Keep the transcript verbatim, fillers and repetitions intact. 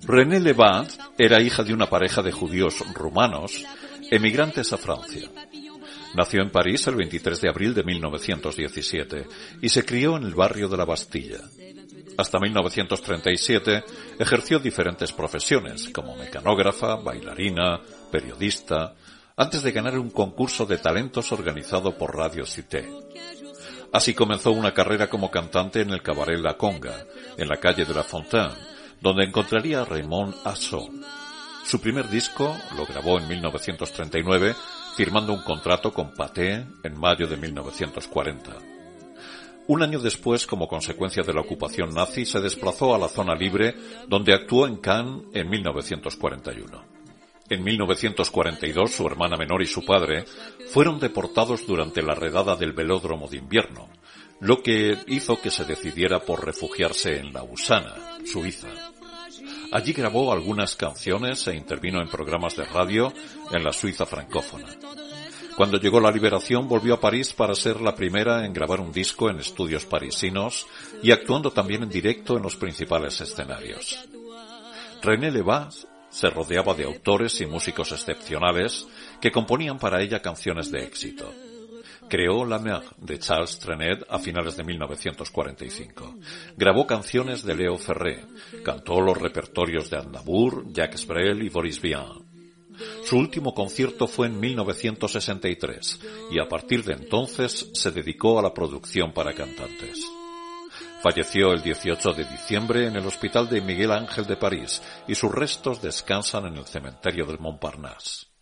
Renée Levat era hija de una pareja de judíos rumanos emigrantes a Francia. Nació en París el veintitrés de abril de mil novecientos diecisiete y se crió en el barrio de la Bastilla. Hasta mil novecientos treinta y siete ejerció diferentes profesiones como mecanógrafa, bailarina, periodista, antes de ganar un concurso de talentos organizado por Radio Cité. Así comenzó una carrera como cantante en el cabaret La Conga, en la calle de la Fontaine, donde encontraría a Raymond Assou. Su primer disco lo grabó en mil novecientos treinta y nueve, firmando un contrato con Pathé en mayo de mil novecientos cuarenta. Un año después, como consecuencia de la ocupación nazi, se desplazó a la zona libre, donde actuó en Cannes en mil novecientos cuarenta y uno. En mil novecientos cuarenta y dos, su hermana menor y su padre fueron deportados durante la redada del velódromo de invierno, lo que hizo que se decidiera por refugiarse en Lausana, Suiza. Allí grabó algunas canciones e intervino en programas de radio en la Suiza francófona. Cuando llegó la liberación, volvió a París para ser la primera en grabar un disco en estudios parisinos y actuando también en directo en los principales escenarios. Renée Levat se rodeaba de autores y músicos excepcionales que componían para ella canciones de éxito. Creó La Mer de Charles Trenet a finales de mil novecientos cuarenta y cinco. Grabó canciones de Léo Ferré, cantó los repertorios de Aznavour, Jacques Brel y Boris Vian. Su último concierto fue en mil novecientos sesenta y tres y a partir de entonces se dedicó a la producción para cantantes. Falleció el dieciocho de diciembre en el Hospital de Miguel Ángel de París y sus restos descansan en el cementerio del Montparnasse.